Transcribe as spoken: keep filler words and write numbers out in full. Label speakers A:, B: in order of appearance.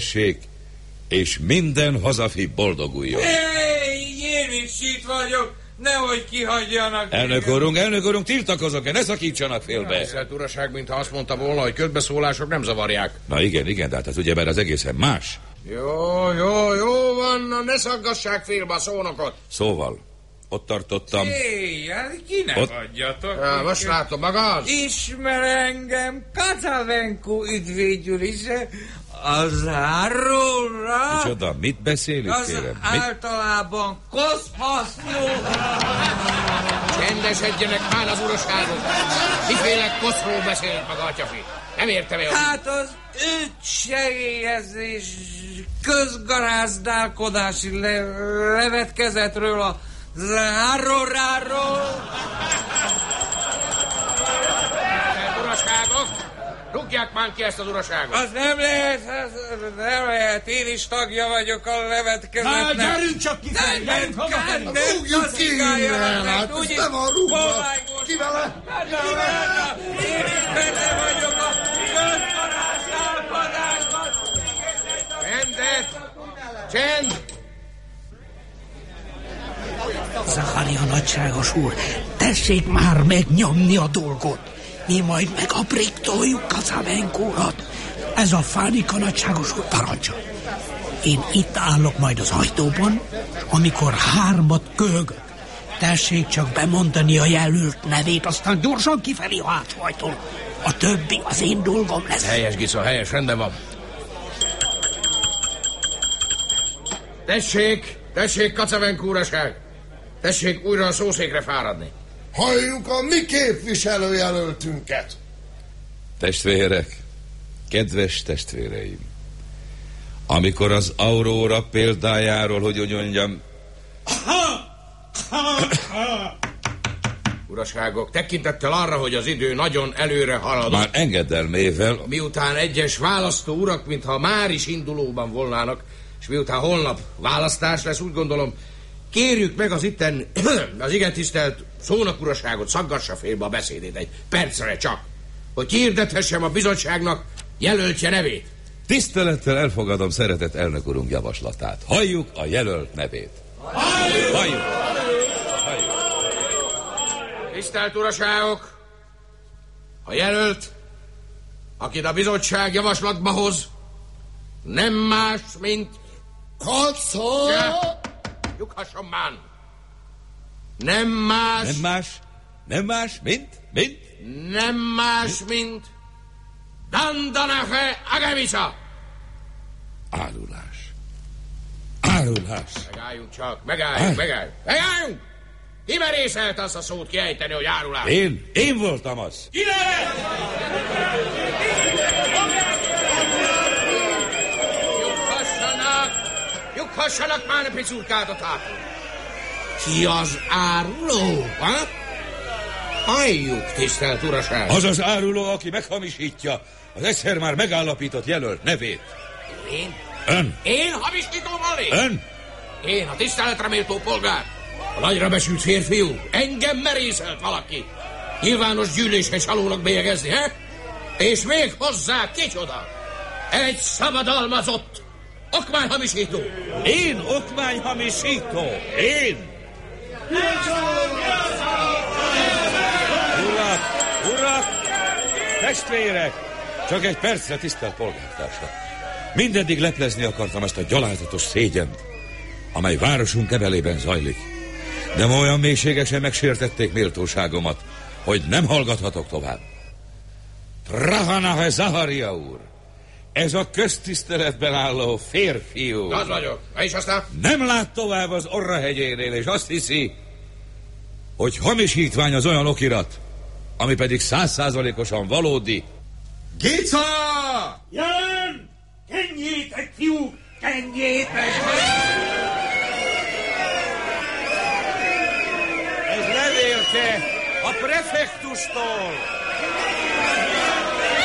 A: és minden hazafi boldoguljon.
B: Hey, én is itt vagyok, nehogy kihagyjanak.
A: Elnök úrunk, elnök úrunk, tiltakozok-e, ne szakítsanak félbe.
C: Tisztelt uraság, mintha azt mondta volna, hogy közbeszólások nem zavarják.
A: Na igen, igen, de hát ez ugyebár az egészen más.
C: Jó, jó, jó van, na ne szaggassák félbe a szónokot.
A: Szóval, ott tartottam...
B: Hé, hát ki ne
A: Ott...
B: hagyjatok.
C: Ja, most látom, maga az?
B: Ismer engem, Kacavenko üdvédgyűlése, az árulra...
A: Micsoda, mit beszélünk,
B: az
A: kérem?
B: általában koszhasznú.
C: Csendesedjenek már az uraságok. Miféle koszról beszélnek maga, atyafi? Nem értem el.
B: Hát az ügysegélyezés közgarázdálkodási le levetkezetről a záróráról.
C: Uraságok, rúgják már ki ezt az uraságot.
B: Az nem lehet, az nem lehet. Én is tagja vagyok a levetkezetnek.
D: Na, gyerünk csak ki!
B: Nem, nem, nem, nem,
D: rúgjuk ki innen, hát ez nem a rúgva. Ki vele?
B: Én is benne vagyok a közgarázdálkodásban.
C: Rendet! Csend!
E: Zacharia nagyságos úr, tessék már megnyomni a dolgot. Mi majd megaprítoljuk Kacavenko urat. Ez a Fánika nagyságos úr parancsa. Én itt állok majd az ajtóban, amikor hármat köhögök. Tessék csak bemondani a jelölt nevét, aztán gyorsan kifelé a hátsó ajtón. A többi az én dolgom lesz.
C: Helyes, Gisza, helyes, rendben van. Tessék, tessék, Kacavenko uraság. Tessék újra a szószékre fáradni.
D: Halljuk a mi képviselőjelöltünket.
A: Testvérek, kedves testvéreim, amikor az Aurora példájáról, hogy úgy mondjam...
C: Uraságok, tekintettel arra, hogy az idő nagyon előre halad.
A: Már engedelmével...
C: Miután egyes választó urak, mintha már is indulóban volnának, és miután holnap választás lesz, úgy gondolom, kérjük meg az itten, az igen tisztelt szónok uraságot, szaggassa félbe a beszédét egy percre csak, hogy kihirdethessem a bizottságnak jelöltje nevét.
A: Tisztelettel elfogadom szeretett elnök úrunk javaslatát. Halljuk a jelölt nevét. Halljuk! Halljuk! Halljuk!
C: Tisztelt uraságok! A jelölt, akit a bizottság javaslatba hoz, nem más, mint...
D: Kaca!
C: Ja, lyukhasson már! Nem más...
A: Nem más? Nem más? Mint? Mint?
C: Nem más, mint... Dandanache Agemica!
A: Árulás. Árulás.
C: Megálljunk csak, megálljunk, megálljunk, megálljunk! Ki merészelt azt a szót kiejteni, hogy árulás?
A: Én? Én voltam az.
C: Ki lehet? Lyukhassanak! Lyukhassanak már a picurkát a tápon! Ki az áruló, ha? Halljuk, tisztelt uraság!
A: Az az áruló, aki meghamisítja az egyszer már megállapított jelölt nevét.
C: Én?
A: Ön?
C: Én hamisítom valé?
A: Ön?
C: Én, a tiszteletre méltó polgár. A nagyra besült férfiú. Engem merészelt valaki. Nyilvános gyűlésre csalónak bélyegezni, he? És még hozzá kicsoda? Egy szabadalmazott okmányhamisító.
A: Én okmányhamisító? Én? Urak! Urak! Testvérek! Csak egy percre, tisztelt polgártársak! Mindeddig leplezni akartam ezt a gyalázatos szégyent, amely városunk emelében zajlik. De ma olyan mélységesen megsértették méltóságomat, hogy nem hallgathatok tovább. Trahanahe Zaharia úr, ez a köztiszteletben álló férfiú.
C: Az vagyok. És aztán?
A: Nem lát tovább az Orrahegyénél, és azt hiszi, hogy hamisítvány az olyan okirat, ami pedig százszázalékosan valódi.
D: Gica!
E: Jön! Kenjétek, fiúk! Kenjétek!
A: Ez levélke a prefektustól!